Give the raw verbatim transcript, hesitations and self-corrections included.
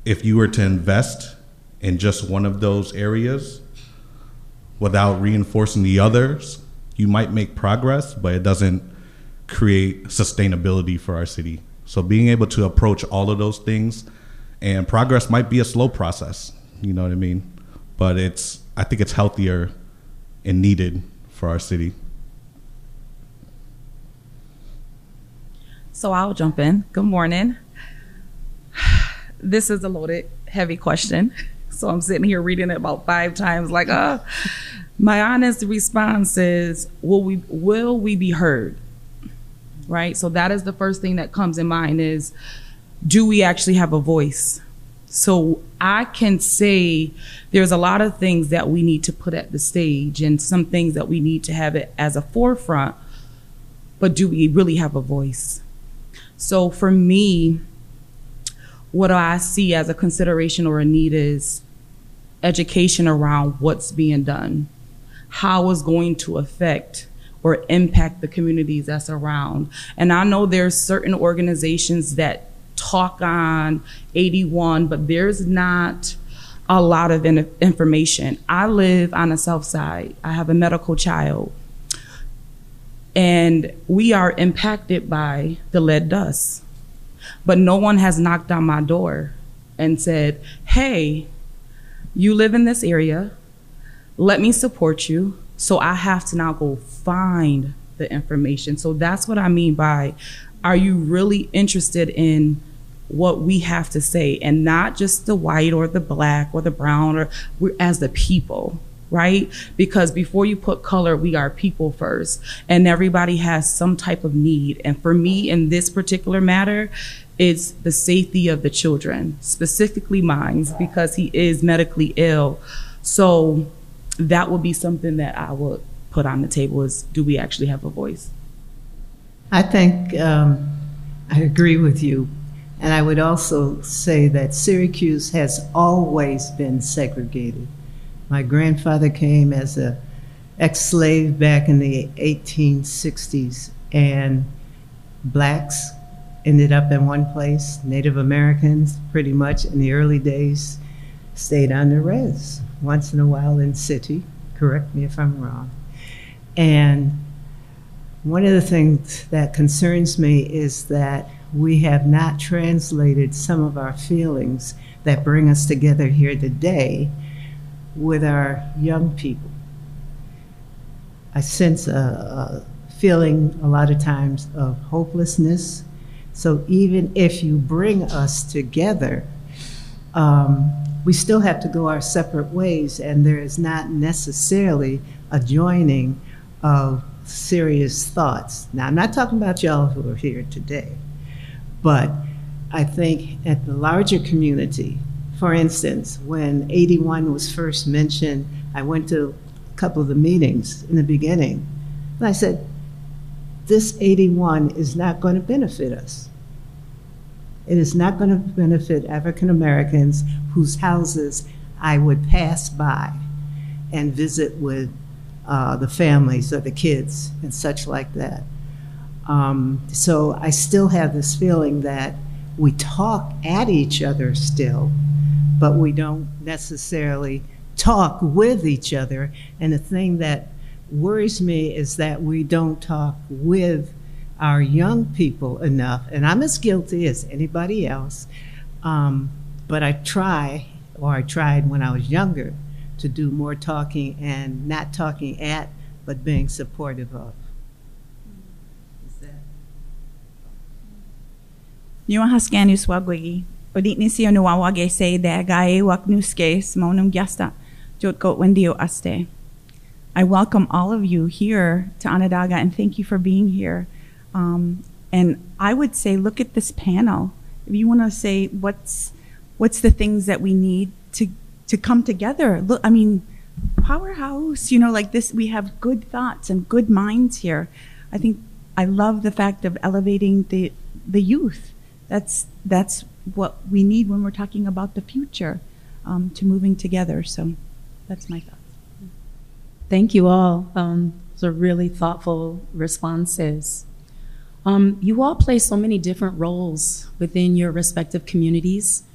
if you were to invest in just one of those areas without reinforcing the others, you might make progress, but it doesn't create sustainability for our city. So being able to approach all of those things, and progress might be a slow process, you know what I mean? But it's, I think it's healthier and needed for our city. So I'll jump in. Good morning. This is a loaded, heavy question. So I'm sitting here reading it about five times like, uh, my honest response is, will we, will we be heard? Right? So that is the first thing that comes in mind is, do we actually have a voice? So I can say there's a lot of things that we need to put at the stage and some things that we need to have it as a forefront, but do we really have a voice? So for me, what I see as a consideration or a need is education around what's being done, how it's going to affect or impact the communities that's around. And I know there's certain organizations that talk on eighty-one, but there's not a lot of in information. I live on the south side. I have a medical child. And we are impacted by the lead dust. But no one has knocked on my door and said, hey, you live in this area, let me support you. So I have to now go find the information. So that's what I mean by, are you really interested in what we have to say, and not just the white or the black or the brown, or we're as the people, right? Because before you put color, we are people first, and everybody has some type of need. And for me, in this particular matter, it's the safety of the children, specifically mine, because he is medically ill. So that would be something that I would put on the table is, do we actually have a voice? I think um, I agree with you. And I would also say that Syracuse has always been segregated. My grandfather came as an ex-slave back in the eighteen sixties, and blacks ended up in one place. Native Americans, pretty much in the early days, stayed on the res, once in a while in city, correct me if I'm wrong. And one of the things that concerns me is that we have not translated some of our feelings that bring us together here today with our young people. I sense a, a feeling a lot of times of hopelessness. So even if you bring us together, um, we still have to go our separate ways, and there is not necessarily a joining of serious thoughts. Now, I'm not talking about y'all who are here today, but I think at the larger community, for instance, when eighty-one was first mentioned, I went to a couple of the meetings in the beginning, and I said, this eighty-one is not going to benefit us. It is not going to benefit African Americans whose houses I would pass by and visit with uh, the families or the kids and such like that. Um, so I still have this feeling that we talk at each other still, but we don't necessarily talk with each other. And the thing that worries me is that we don't talk with our young people enough. And I'm as guilty as anybody else, um, but I try, or I tried when I was younger, to do more talking, and not talking at, but being supportive of. Nyua haskanu swagwigi. Odit nisi onu wawage say de gae wak nuske smonum gyasta. Jot got wendio aste. I welcome all of you here to Onondaga, and thank you for being here. Um, and I would say, look at this panel. If you want to say what's what's the things that we need to to come together. Look, I mean, powerhouse. You know, like this. We have good thoughts and good minds here. I think I love the fact of elevating the the youth. That's that's what we need when we're talking about the future, um, to moving together. So that's my thoughts. Thank you all. Um, those are really thoughtful responses. Um, you all play so many different roles within your respective communities.